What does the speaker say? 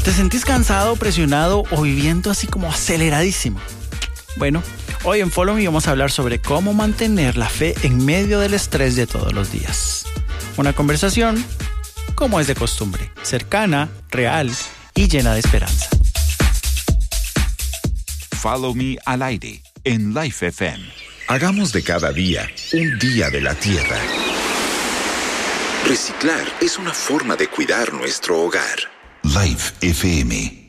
¿Te sentís cansado, presionado o viviendo así como aceleradísimo? Bueno, hoy en Follow Me vamos a hablar sobre cómo mantener la fe en medio del estrés de todos los días. Una conversación, como es de costumbre, cercana, real y llena de esperanza. Follow Me al aire en Life FM. Hagamos de cada día un día de la tierra. Reciclar es una forma de cuidar nuestro hogar. Life FM.